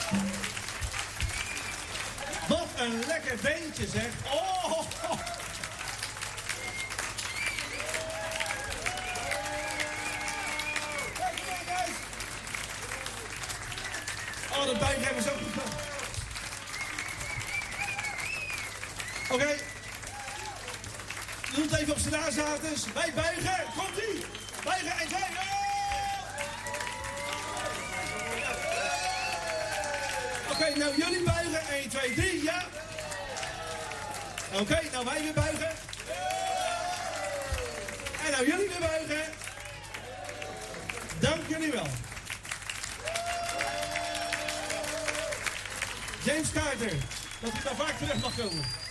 Wat een lekker beentje, zeg. Oh. Kijk. Oh, dat buigen hebben ze ook goed gedaan. Oké. Doe het even op z'n nazaten. Wij buigen. Komt-ie. Buigen en zijn. Oké, nou jullie buigen. 1, 2, 3, ja? Oké, nou wij weer buigen. En nou jullie weer buigen. Dank jullie wel. James Carter, dat u daar vaak terug mag komen.